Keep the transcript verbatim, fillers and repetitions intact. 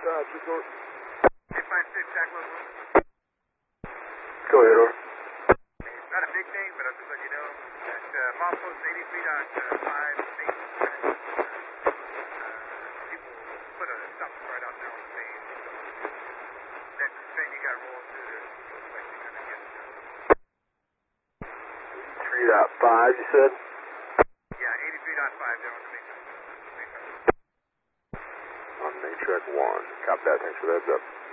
Uh, two four. eight five six, Jack Local. Go ahead, over. It's not a big thing, but I'll just let you know that uh, milepost eighty-three point five Main Street, uh, people put a stop right out there on the main. That train you got rolling through there, looks like you're going to get three point five, you said? Yeah, eighty-three point five there on the main track. On main track one. Copy that, thanks for the heads up.